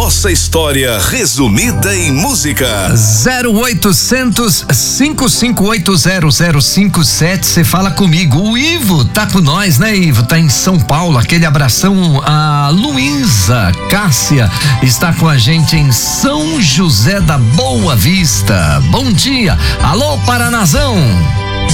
nossa história resumida em música. 0800 5580057. Você fala comigo. O Ivo tá com nós, né, Ivo? Tá em São Paulo. Aquele abração. A Luísa Cássia está com a gente em São José da Boa Vista. Bom dia. Alô, Paranazão.